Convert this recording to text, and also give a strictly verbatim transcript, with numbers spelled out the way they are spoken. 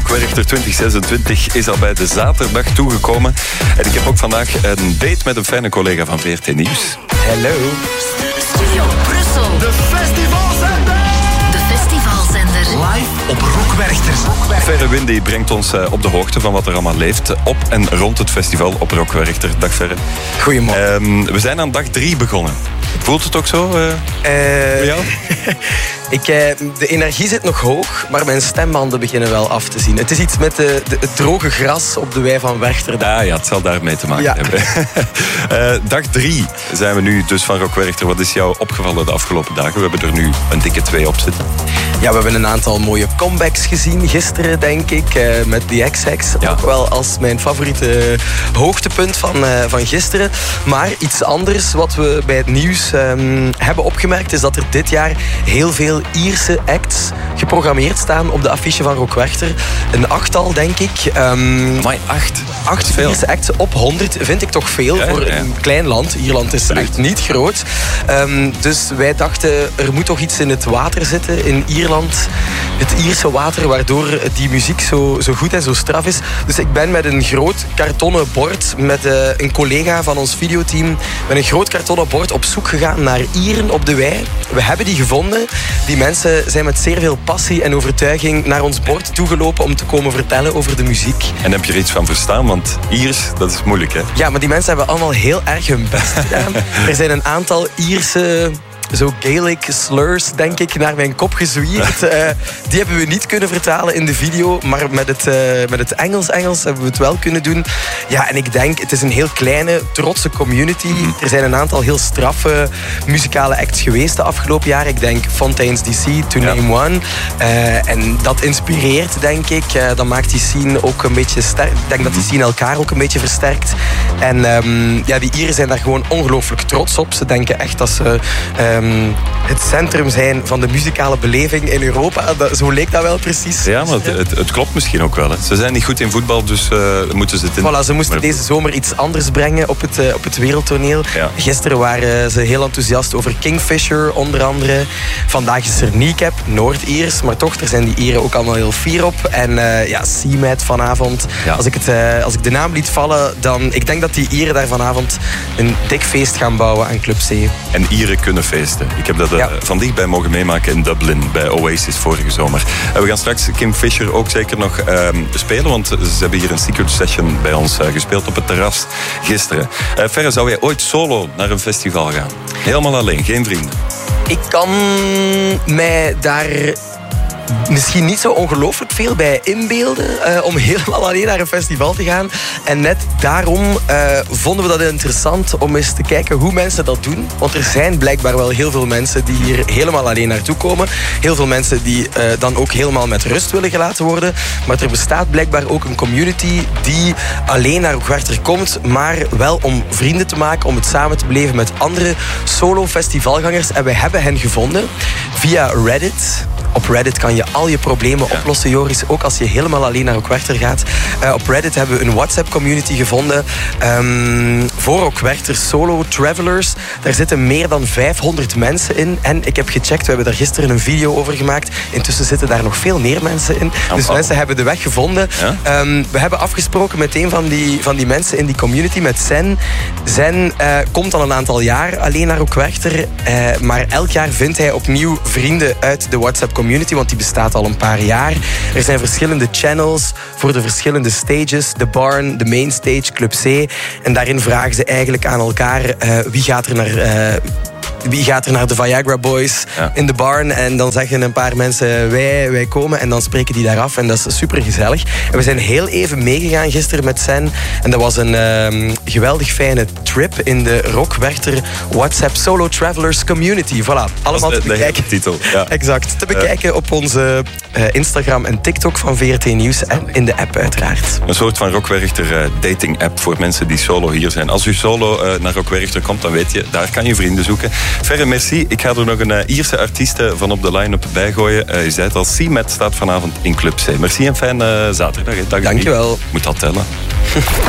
Werchter twintig zesentwintig is al bij de zaterdag toegekomen. En ik heb ook vandaag een date met een fijne collega van V R T Nieuws. Hallo. Studio Brussel. De festivalzender. De festivalzender. Live op Rock Werchter. Ferre Windy brengt ons op de hoogte van wat er allemaal leeft op en rond het festival op Rock Werchter. Dag Ferre. Goedemorgen. Um, we zijn aan dag drie begonnen. Voelt het ook zo? Uh, uh, jou? ik, uh, de energie zit nog hoog, maar mijn stembanden beginnen wel af te zien. Het is iets met de, de, het droge gras op de wei van Werchter. Ah ja, het zal daarmee te maken ja. hebben. uh, dag drie zijn we nu dus van Rock Werchter. Wat is jou opgevallen de afgelopen dagen? We hebben er nu een dikke twee op zitten. Ja, we hebben een aantal mooie comebacks gezien gisteren, denk ik. Uh, met The X X. Ja. Ook wel als mijn favoriete hoogtepunt van, uh, van gisteren. Maar iets anders wat we bij het nieuws um, hebben opgemerkt is dat er dit jaar heel veel Ierse acts geprogrammeerd staan op de affiche van Rock Werchter. Een achttal, denk ik. Um, maar acht. Acht veel. Ierse acts op honderd vind ik toch veel ja, voor ja. een klein land. Ierland is echt niet groot. Um, dus wij dachten, er moet toch iets in het water zitten in Ierland. Het Ierse water, waardoor die muziek zo, zo goed en zo straf is. Dus ik ben met een groot kartonnen bord met uh, een collega van ons videoteam met een groot kartonnen bord op zoek gegaan naar Ieren op de wei. We hebben die gevonden. Die mensen zijn met zeer veel passie en overtuiging naar ons bord toegelopen om te komen vertellen over de muziek. En heb je er iets van verstaan? Want Iers, dat is moeilijk, hè? Ja, maar die mensen hebben allemaal heel erg hun best gedaan. Er zijn een aantal Ierse... zo Gaelic slurs, denk ik, naar mijn kop gezwierd. Uh, die hebben we niet kunnen vertalen in de video, maar met het, uh, met het Engels-Engels hebben we het wel kunnen doen. Ja, en ik denk, het is een heel kleine, trotse community. Mm. Er zijn een aantal heel straffe muzikale acts geweest de afgelopen jaren. Ik denk Fontaine's D C, To ja. Name One. Uh, en dat inspireert, denk ik. Uh, dat maakt die scene ook een beetje sterk. Ik denk dat die scene elkaar ook een beetje versterkt. En um, ja, die Ieren zijn daar gewoon ongelooflijk trots op. Ze denken echt dat ze... Uh, Um, het centrum zijn van de muzikale beleving in Europa. Dat, zo leek dat wel precies. Ja, maar het, het, het klopt misschien ook wel. Hè. Ze zijn niet goed in voetbal, dus uh, moeten ze het in... Voilà, ze moesten maar... deze zomer iets anders brengen op het, uh, op het wereldtoneel. Ja. Gisteren waren ze heel enthousiast over Kingfisher, onder andere. Vandaag is er Kneecap, Noord-Iers. Maar toch, er zijn die Ieren ook allemaal heel fier op. En uh, ja, Seamat vanavond. Ja. Als, ik het, uh, als ik de naam liet vallen, dan... Ik denk dat die Ieren daar vanavond een dik feest gaan bouwen aan Club C. En Ieren kunnen feesten. Ik heb dat uh, ja. van dichtbij mogen meemaken in Dublin bij Oasis vorige zomer. Uh, we gaan straks Kim Fisher ook zeker nog uh, spelen, want ze hebben hier een secret session bij ons uh, gespeeld op het terras gisteren. Uh, Ferre, zou jij ooit solo naar een festival gaan? Helemaal alleen, geen vrienden? Ik kan mij daar... misschien niet zo ongelooflijk veel bij inbeelden uh, om helemaal alleen naar een festival te gaan. En net daarom uh, vonden we dat interessant om eens te kijken hoe mensen dat doen. Want er zijn blijkbaar wel heel veel mensen die hier helemaal alleen naartoe komen. Heel veel mensen die uh, dan ook helemaal met rust willen gelaten worden. Maar er bestaat blijkbaar ook een community die alleen naar Rock Werchter komt, maar wel om vrienden te maken, om het samen te beleven met andere solo-festivalgangers. En wij hebben hen gevonden via Reddit. Op Reddit kan je al je problemen ja. oplossen, Joris. Ook als je helemaal alleen naar Rock Werchter gaat. Uh, op Reddit hebben we een WhatsApp-community gevonden. Um, voor Rock Werchter Solo Travelers. Daar zitten meer dan vijfhonderd mensen in. En ik heb gecheckt, we hebben daar gisteren een video over gemaakt. Intussen zitten daar nog veel meer mensen in. Dus oh. mensen hebben de weg gevonden. Ja? Um, we hebben afgesproken met een van die, van die mensen in die community, met Zen. Zen uh, komt al een aantal jaar alleen naar Rock Werchter. Uh, maar elk jaar vindt hij opnieuw vrienden uit de WhatsApp-community. Community, want die bestaat al een paar jaar. Er zijn verschillende channels voor de verschillende stages. De Barn, de Main Stage, Club C. En daarin vragen ze eigenlijk aan elkaar uh, wie gaat er naar... Uh, Wie gaat er naar de Viagra Boys ja. in de barn? En dan zeggen een paar mensen wij, wij komen. En dan spreken die daar af. En dat is super gezellig. En we zijn heel even meegegaan gisteren met Sen. En dat was een um, geweldig fijne trip in de Rock Werchter WhatsApp Solo Travelers Community. Voilà, allemaal de, te bekijken. De titel. Ja. Exact. Te bekijken uh. op onze uh, Instagram en TikTok van V R T Nieuws. En in de app uiteraard. Een soort van Rock Werchter uh, dating app voor mensen die solo hier zijn. Als u solo uh, naar Rock Werchter komt, dan weet je, daar kan je vrienden zoeken. Ferre, merci. Ik ga er nog een uh, Ierse artieste van op de line-up bijgooien. Uh, je zei het al, Seamat staat vanavond in Club C. Merci en fijne uh, zaterdag. Dag. Dank je wel. Moet dat tellen.